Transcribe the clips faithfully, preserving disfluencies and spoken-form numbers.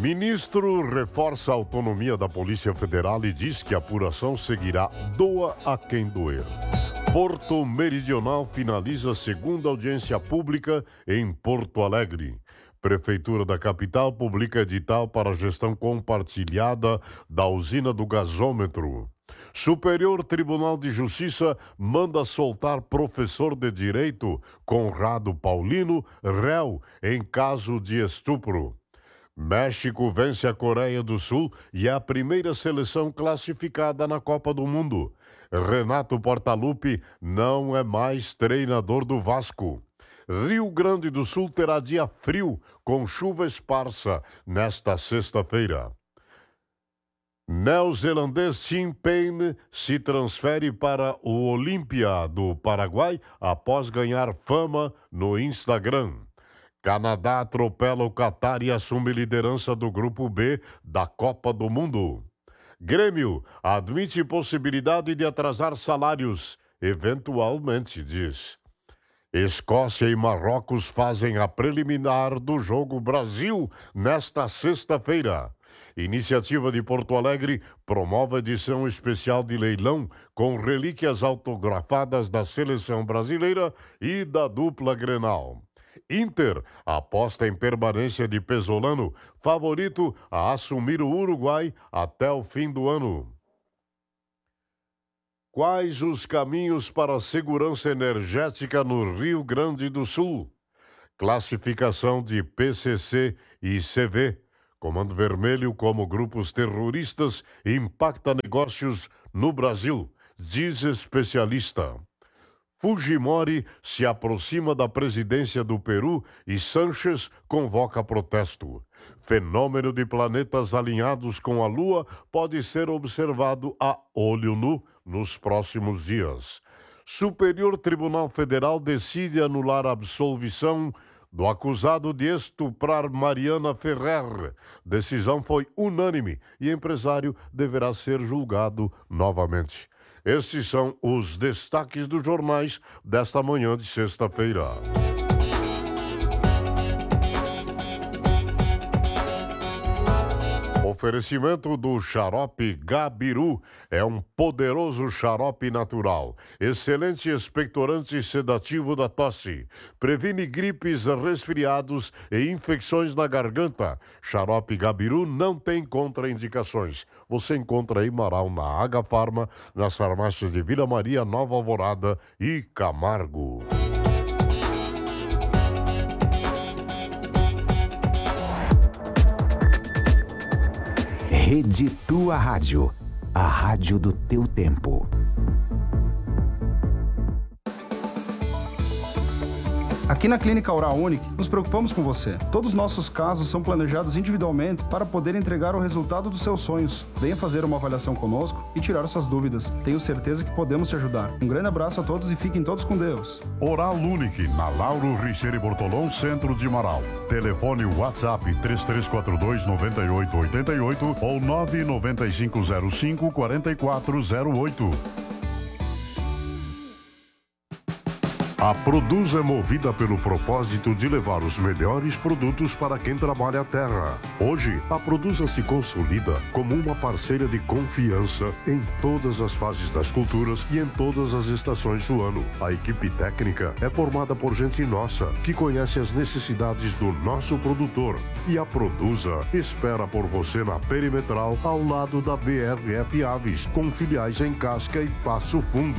Ministro reforça a autonomia da Polícia Federal e diz que a apuração seguirá doa a quem doer. Porto Meridional finaliza a segunda audiência pública em Porto Alegre. Prefeitura da capital publica edital para a gestão compartilhada da usina do gasômetro. Superior Tribunal de Justiça manda soltar professor de Direito, Conrado Paulino, réu em caso de estupro. México vence a Coreia do Sul e é a primeira seleção classificada na Copa do Mundo. Renato Portaluppi não é mais treinador do Vasco. Rio Grande do Sul terá dia frio, com chuva esparsa, nesta sexta-feira. Neozelandês Tim Payne se transfere para o Olímpia do Paraguai após ganhar fama no Instagram. Canadá atropela o Catar e assume liderança do Grupo B da Copa do Mundo. Grêmio admite possibilidade de atrasar salários, eventualmente, diz. Escócia e Marrocos fazem a preliminar do jogo Brasil nesta sexta-feira. Iniciativa de Porto Alegre promove edição especial de leilão com relíquias autografadas da seleção brasileira e da dupla Grenal. Inter aposta em permanência de Pesolano, favorito a assumir o Uruguai até o fim do ano. Quais os caminhos para a segurança energética no Rio Grande do Sul? Classificação de P C C e C V. Comando Vermelho como grupos terroristas impacta negócios no Brasil, diz especialista. Fujimori se aproxima da presidência do Peru e Sanches convoca protesto. Fenômeno de planetas alinhados com a Lua pode ser observado a olho nu nos próximos dias. Superior Tribunal Federal decide anular a absolvição do acusado de estuprar Mariana Ferrer. Decisão foi unânime e empresário deverá ser julgado novamente. Esses são os destaques dos jornais desta manhã de sexta-feira. Oferecimento do xarope Gabiru. É um poderoso xarope natural. Excelente expectorante sedativo da tosse. Previne gripes, resfriados e infecções na garganta. Xarope Gabiru não tem contraindicações. Você encontra em Marau na H Farma, nas farmácias de Vila Maria, Nova Alvorada e Camargo. Rede Tua Rádio, a rádio do teu tempo. Aqui na Clínica Oral Unique, nos preocupamos com você. Todos os nossos casos são planejados individualmente para poder entregar o resultado dos seus sonhos. Venha fazer uma avaliação conosco e tirar suas dúvidas. Tenho certeza que podemos te ajudar. Um grande abraço a todos e fiquem todos com Deus. Oral Unique, na Lauro Richeiro Bortolão, centro de Marau. Telefone WhatsApp três três quatro dois, nove oito oito oito ou nove nove cinco zero cinco, quatro quatro zero oito. A Produz é movida pelo propósito de levar os melhores produtos para quem trabalha a terra. Hoje, a Produza se consolida como uma parceira de confiança em todas as fases das culturas e em todas as estações do ano. A equipe técnica é formada por gente nossa, que conhece as necessidades do nosso produtor. E a Produza espera por você na Perimetral, ao lado da B R F Aves, com filiais em Casca e Passo Fundo.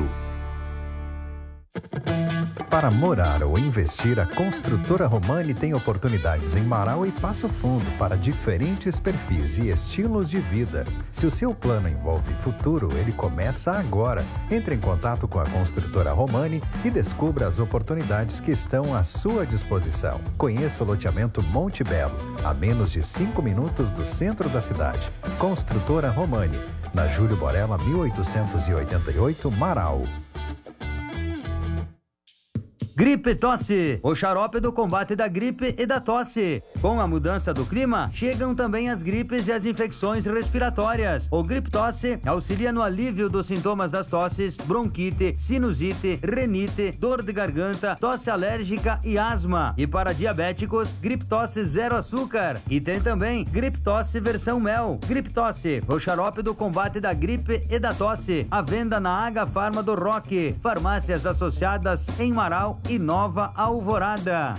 Para morar ou investir, a Construtora Romani tem oportunidades em Marau e Passo Fundo para diferentes perfis e estilos de vida. Se o seu plano envolve futuro, ele começa agora. Entre em contato com a Construtora Romani e descubra as oportunidades que estão à sua disposição. Conheça o loteamento Monte Belo, a menos de cinco minutos do centro da cidade. Construtora Romani, na Júlio Borella, mil oitocentos e oitenta e oito, Marau. Gripe Tosse, o xarope do combate da gripe e da tosse. Com a mudança do clima, chegam também as gripes e as infecções respiratórias. O Gripe Tosse auxilia no alívio dos sintomas das tosses, bronquite, sinusite, renite, dor de garganta, tosse alérgica e asma. E para diabéticos, Gripe Tosse zero açúcar. E tem também Gripe Tosse versão mel. Gripe Tosse, o xarope do combate da gripe e da tosse. À venda na Agafarma do Roque. Farmácias associadas em Marau e Nova Alvorada.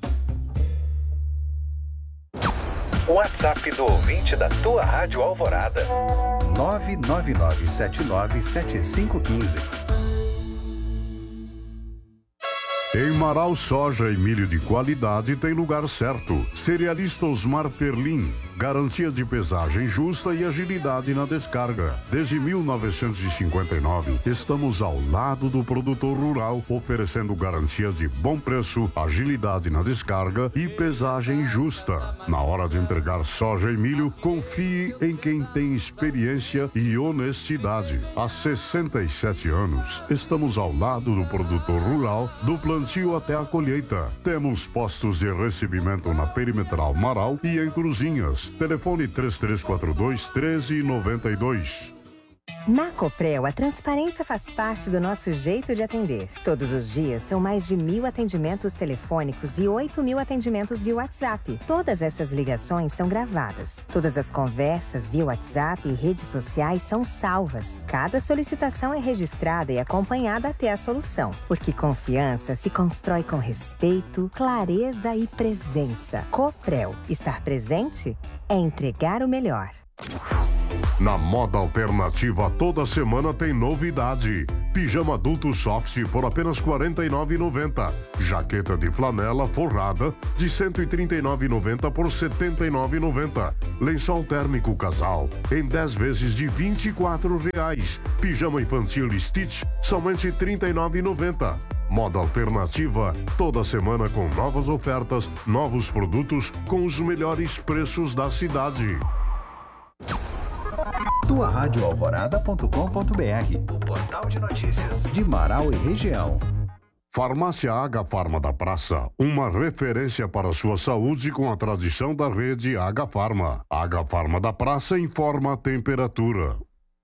WhatsApp do ouvinte da tua Rádio Alvorada. nove nove nove sete nove sete cinco um cinco. Em Marau, soja e milho de qualidade tem lugar certo. Cerealista Osmar Perlim. Garantias de pesagem justa e agilidade na descarga. Desde mil novecentos e cinquenta e nove, estamos ao lado do produtor rural, oferecendo garantias de bom preço, agilidade na descarga e pesagem justa. Na hora de entregar soja e milho, confie em quem tem experiência e honestidade. Há sessenta e sete anos, estamos ao lado do produtor rural, do plantio até a colheita. Temos postos de recebimento na Perimetral Marau e em Cruzinhas. Telefone três três quatro dois, um três nove dois. Na Coprel, a transparência faz parte do nosso jeito de atender. Todos os dias são mais de mil atendimentos telefônicos e oito mil atendimentos via WhatsApp. Todas essas ligações são gravadas. Todas as conversas via WhatsApp e redes sociais são salvas. Cada solicitação é registrada e acompanhada até a solução. Porque confiança se constrói com respeito, clareza e presença. Coprel, estar presente é entregar o melhor. Na Moda Alternativa, toda semana tem novidade. Pijama adulto soft por apenas quarenta e nove reais e noventa centavos. Jaqueta de flanela forrada de cento e trinta e nove reais e noventa centavos por setenta e nove reais e noventa centavos. Lençol térmico casal em dez vezes de vinte e quatro reais. Pijama infantil Stitch somente trinta e nove reais e noventa centavos. Moda Alternativa, toda semana com novas ofertas, novos produtos com os melhores preços da cidade. tua rádio alvorada ponto com ponto br, o portal de notícias de Marau e região. Farmácia Agafarma da Praça, uma referência para sua saúde com a tradição da rede Agafarma. Agafarma da Praça informa a temperatura.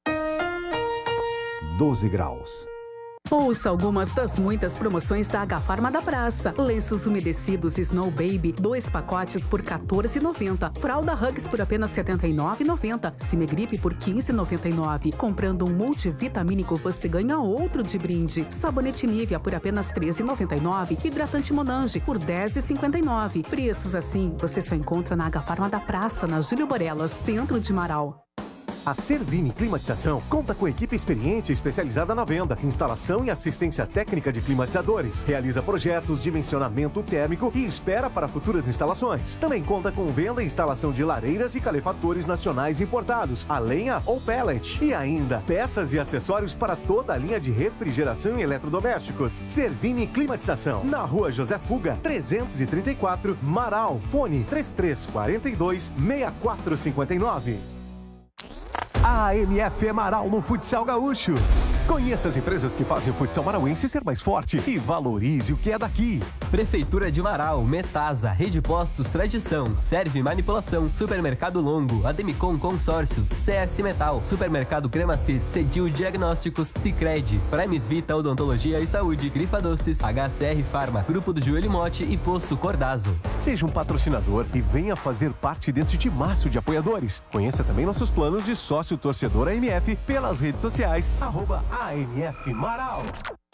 doze graus. Ouça algumas das muitas promoções da Agafarma da Praça. Lenços umedecidos Snow Baby, dois pacotes por quatorze reais e noventa centavos. Fralda Hugs por apenas setenta e nove reais e noventa centavos. Cimegripe por quinze reais e noventa e nove centavos. Comprando um multivitamínico você ganha outro de brinde. Sabonete Nivea por apenas treze reais e noventa e nove centavos. Hidratante Monange por dez reais e cinquenta e nove centavos. Preços assim você só encontra na Agafarma da Praça, na Júlio Borelas, centro de Marau. A Servini Climatização conta com equipe experiente especializada na venda, instalação e assistência técnica de climatizadores. Realiza projetos, dimensionamento térmico e espera para futuras instalações. Também conta com venda e instalação de lareiras e calefatores nacionais importados, a lenha ou pellet. E ainda, peças e acessórios para toda a linha de refrigeração e eletrodomésticos. Servini Climatização, na Rua José Fuga, trezentos e trinta e quatro, Marau. Fone três três quatro dois, seis quatro cinco nove. A M F Marau no Futsal Gaúcho. Conheça as empresas que fazem o futsal marauense ser mais forte e valorize o que é daqui. Prefeitura de Marau, Metasa, Rede Postos Tradição, Serve Manipulação, Supermercado Longo, Ademicon Consórcios, C S Metal, Supermercado Cremacit, Cedil Diagnósticos, Sicredi, Primes Vita Odontologia e Saúde, Grifa Doces, H C R Farma, Grupo do Joelho Mote e Posto Cordazo. Seja um patrocinador e venha fazer parte deste timaço de apoiadores. Conheça também nossos planos de sócio torcedor A M F pelas redes sociais, arroba A M F Marau.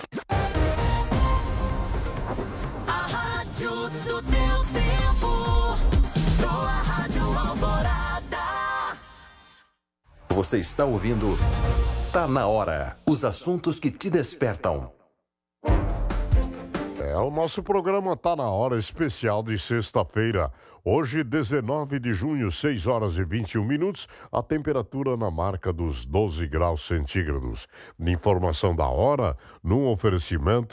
A rádio do teu tempo, tua Rádio Alvorada. Você está ouvindo Tá na Hora, os assuntos que te despertam. É, o nosso programa Tá na Hora especial de sexta-feira. Hoje, dezenove de junho, seis horas e vinte e um minutos, a temperatura na marca dos doze graus centígrados. Informação da hora, num oferecimento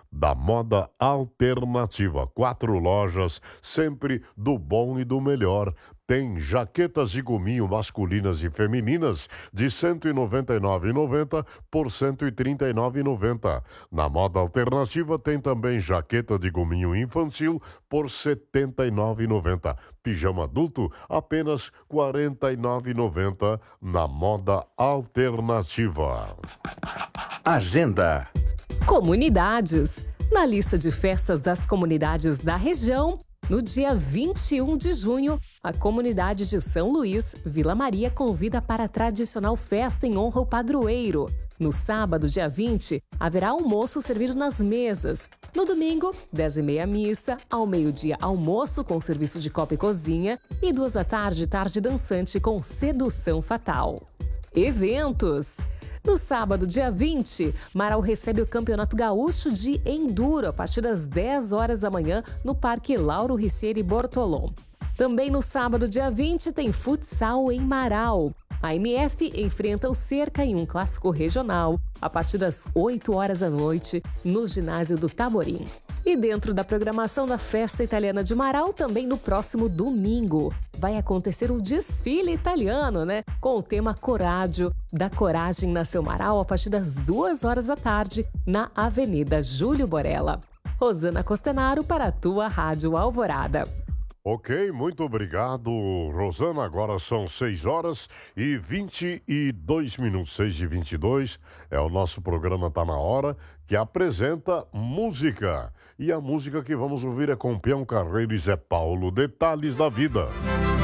da moda alternativa. Quatro lojas, sempre do bom e do melhor. Tem jaquetas de gominho masculinas e femininas de cento e noventa e nove reais e noventa centavos por cento e trinta e nove reais e noventa centavos. Na moda alternativa tem também jaqueta de gominho infantil por setenta e nove reais e noventa centavos. Pijama adulto apenas quarenta e nove reais e noventa centavos na moda alternativa. Agenda. Comunidades. Na lista de festas das comunidades da região, no dia vinte e um de junho, a comunidade de São Luís, Vila Maria, convida para a tradicional festa em honra ao padroeiro. No sábado, dia vinte, haverá almoço servido nas mesas. No domingo, dez e meia missa, ao meio-dia almoço com serviço de copa e cozinha e duas da tarde, tarde dançante com sedução fatal. Eventos. No sábado, dia vinte, Marau recebe o Campeonato Gaúcho de Enduro a partir das dez horas da manhã no Parque Lauro Ricieri Bortolom. Também no sábado, dia vinte, tem futsal em Marau. A M F enfrenta o Cerca em um clássico regional a partir das oito horas da noite no ginásio do Taborim. E dentro da programação da Festa Italiana de Marau, também no próximo domingo, vai acontecer o desfile italiano, né? Com o tema Coraggio, da Coragem Nasceu Marau, a partir das duas horas da tarde, na Avenida Júlio Borella. Rosana Costenaro para a tua Rádio Alvorada. Ok, muito obrigado, Rosana. Agora são seis horas e vinte e dois minutos. seis e vinte e dois é o nosso programa Tá Na Hora, que apresenta música. E a música que vamos ouvir é com Peão Carreiro e Zé Paulo, Detalhes da Vida.